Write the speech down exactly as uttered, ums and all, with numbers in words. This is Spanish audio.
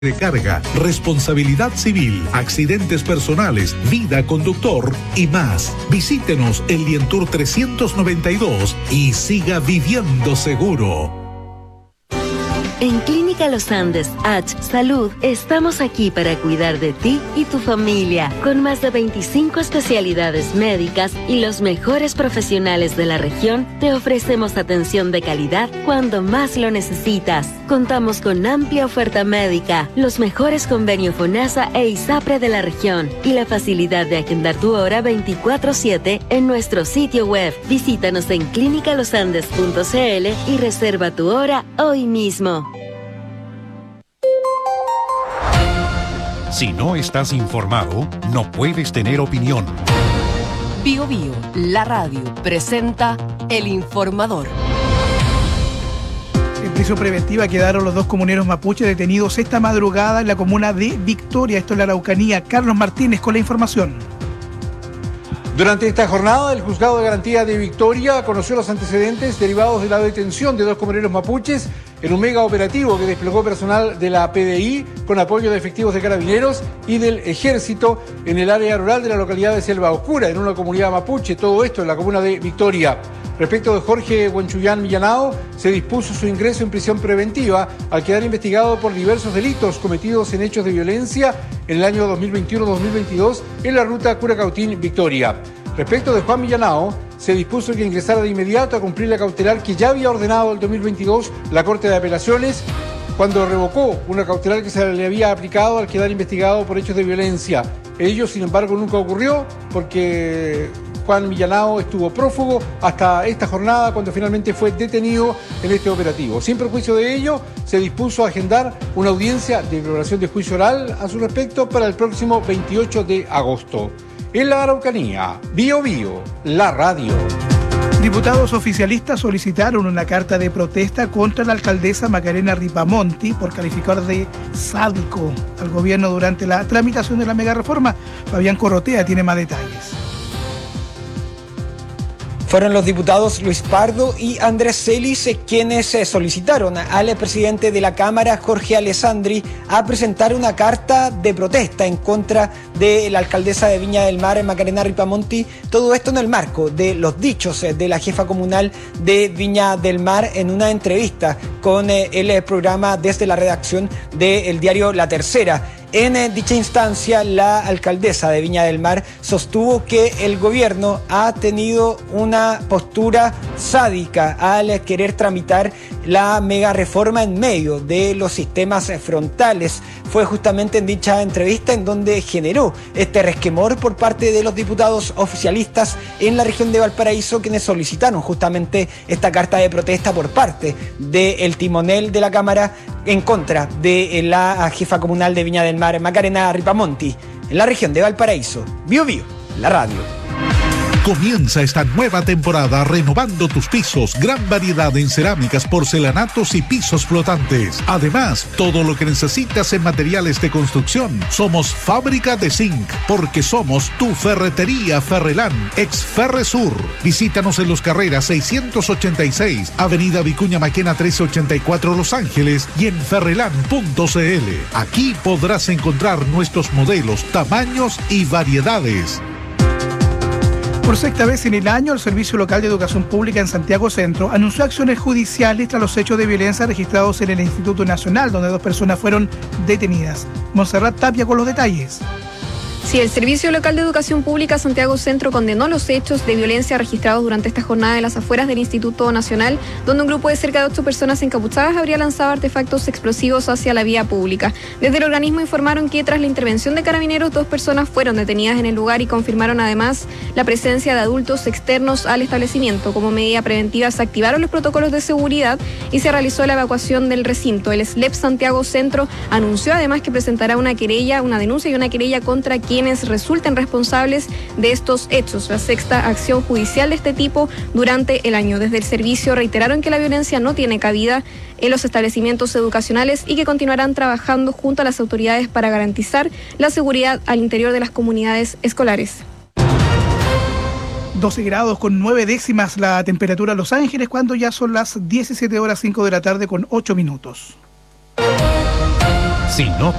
de carga, responsabilidad civil, accidentes personales, vida conductor y más. Visítenos en Lientour trescientos noventa y dos y siga viviendo seguro. En Clínica Los Andes H Salud estamos aquí para cuidar de ti y tu familia, con más de veinticinco especialidades médicas y los mejores profesionales de la región. Te ofrecemos atención de calidad cuando más lo necesitas. Contamos con amplia oferta médica, los mejores convenios FONASA e ISAPRE de la región y la facilidad de agendar tu hora veinticuatro siete en nuestro sitio web. Visítanos en clínica los andes punto c l y reserva tu hora hoy mismo. Si no estás informado, no puedes tener opinión. Bio Bio, la radio, presenta El Informador. En prisión preventiva quedaron los dos comuneros mapuches detenidos esta madrugada en la comuna de Victoria, esto en la Araucanía. Carlos Martínez con la información. Durante esta jornada, el Juzgado de Garantía de Victoria conoció los antecedentes derivados de la detención de dos comuneros mapuches en un mega operativo que desplegó personal de la P D I con apoyo de efectivos de carabineros y del ejército en el área rural de la localidad de Selva Oscura, en una comunidad mapuche, todo esto en la comuna de Victoria. Respecto de Jorge Huanchuyán Millanao, se dispuso su ingreso en prisión preventiva al quedar investigado por diversos delitos cometidos en hechos de violencia en el año dos mil veintiuno dos mil veintidós en la ruta Curacautín-Victoria. Respecto de Juan Millanao, se dispuso que ingresara de inmediato a cumplir la cautelar que ya había ordenado el dos mil veintidós la Corte de Apelaciones, cuando revocó una cautelar que se le había aplicado al quedar investigado por hechos de violencia. Ello, sin embargo, nunca ocurrió porque Juan Millanao estuvo prófugo hasta esta jornada, cuando finalmente fue detenido en este operativo. Sin perjuicio de ello, se dispuso a agendar una audiencia de valoración de juicio oral a su respecto para el próximo veintiocho de agosto. En la Araucanía, Bio Bio, la radio. Diputados oficialistas solicitaron una carta de protesta contra la alcaldesa Macarena Ripamonti por calificar de sádico al gobierno durante la tramitación de la mega reforma. Fabián Corrotea tiene más detalles. Fueron los diputados Luis Pardo y Andrés Celis quienes solicitaron al presidente de la Cámara, Jorge Alessandri, a presentar una carta de protesta en contra de la alcaldesa de Viña del Mar, Macarena Ripamonti. Todo esto en el marco de los dichos de la jefa comunal de Viña del Mar en una entrevista con el programa Desde la redacción del diario La Tercera. En dicha instancia, la alcaldesa de Viña del Mar sostuvo que el gobierno ha tenido una postura sádica al querer tramitar la mega reforma en medio de los sistemas frontales. Fue justamente en dicha entrevista en donde generó este resquemor por parte de los diputados oficialistas en la región de Valparaíso, quienes solicitaron justamente esta carta de protesta por parte del timonel de la Cámara en contra de la jefa comunal de Viña del Mar, Macarena Ripamonti, en la región de Valparaíso. Bio Bio, la radio. Comienza esta nueva temporada renovando tus pisos. Gran variedad en cerámicas, porcelanatos y pisos flotantes. Además, todo lo que necesitas en materiales de construcción. Somos Fábrica de Zinc, porque somos tu ferretería Ferrelán, ex Ferresur. Visítanos en Los Carreras seiscientos ochenta y seis, Avenida Vicuña Maquena trescientos ochenta y cuatro, Los Ángeles, y en ferrelán punto c l. Aquí podrás encontrar nuestros modelos, tamaños y variedades. Por sexta vez en el año, el Servicio Local de Educación Pública en Santiago Centro anunció acciones judiciales tras los hechos de violencia registrados en el Instituto Nacional, donde dos personas fueron detenidas. Montserrat Tapia con los detalles. Sí, el Servicio Local de Educación Pública Santiago Centro condenó los hechos de violencia registrados durante esta jornada en las afueras del Instituto Nacional, donde un grupo de cerca de ocho personas encapuchadas habría lanzado artefactos explosivos hacia la vía pública. Desde el organismo informaron que tras la intervención de carabineros, dos personas fueron detenidas en el lugar y confirmaron además la presencia de adultos externos al establecimiento. Como medida preventiva se activaron los protocolos de seguridad y se realizó la evacuación del recinto. El S L E P Santiago Centro anunció además que presentará una querella, una denuncia y una querella contra quienes resulten responsables de estos hechos. La sexta acción judicial de este tipo durante el año. Desde el servicio reiteraron que la violencia no tiene cabida en los establecimientos educacionales y que continuarán trabajando junto a las autoridades para garantizar la seguridad al interior de las comunidades escolares. doce grados con nueve décimas la temperatura en Los Ángeles, cuando ya son las diecisiete horas cinco de la tarde con ocho minutos. Si no